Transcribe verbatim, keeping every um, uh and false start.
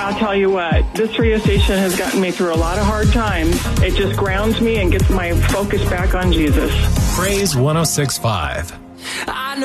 I'll tell you what, this radio station has gotten me through a lot of hard times. It just grounds me and gets my focus back on Jesus. Praise one oh six point five. I